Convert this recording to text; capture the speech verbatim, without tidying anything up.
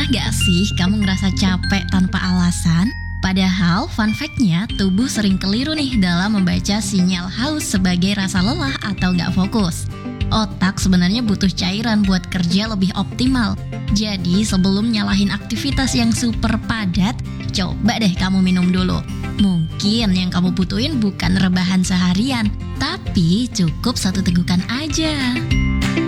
Pernah gak sih kamu ngerasa capek tanpa alasan? Padahal fun fact-nya, tubuh sering keliru nih dalam membaca sinyal haus sebagai rasa lelah atau gak fokus. Otak sebenarnya butuh cairan buat kerja lebih optimal. Jadi sebelum nyalahin aktivitas yang super padat, coba deh kamu minum dulu. Mungkin yang kamu butuhin bukan rebahan seharian, tapi cukup satu tegukan aja.